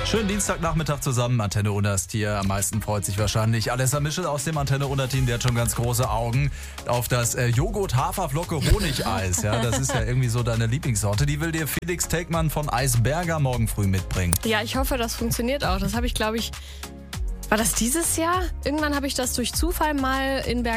Schönen Dienstagnachmittag zusammen. Antenne Unast hier. Am meisten freut sich wahrscheinlich Alessa Mischel aus dem Antenne Unast-Team. Der hat schon ganz große Augen auf das Joghurt-Haferflocke-Honig-Eis. Ja, das ist ja irgendwie so deine Lieblingssorte. Die will dir Felix Tegmann von Eisberger morgen früh mitbringen. Ja, ich hoffe, das funktioniert auch. Das habe ich, glaube ich, war das dieses Jahr? Irgendwann habe ich das durch Zufall mal in